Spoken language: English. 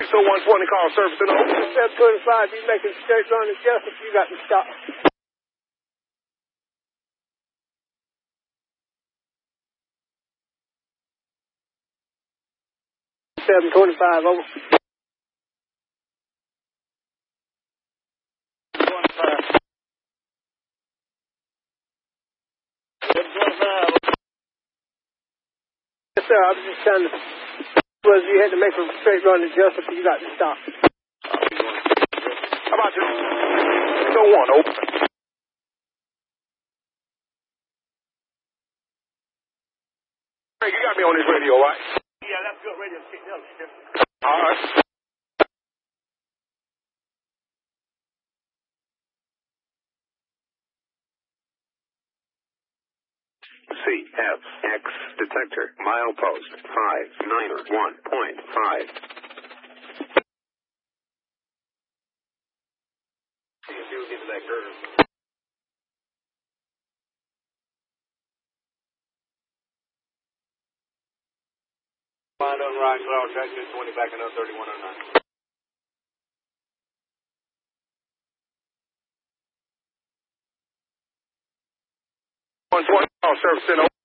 So 120, call service and over. 725, you making straight run to Jessup, you got to stop. 725, over. 725. 725. Yes, sir, I was just trying to... Was you had to make a straight run to Jessup, you got to stop. How about this? So 1, open. Hey, you got me on this radio, right? Yeah, that's good radio. All right. CFX detector, milepost 591.5. See if you get that curve. Find on right, Cloud track 220 back another 3109. 120, call service and over.